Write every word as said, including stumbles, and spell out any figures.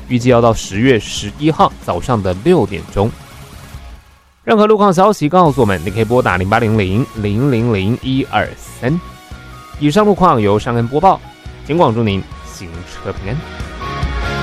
预计要到十月十一号早上的六点钟。任何路况消息告诉我们，你可以拨打零八零零零零零一二三。以上路况由尚恩播报，警广祝您行车平安。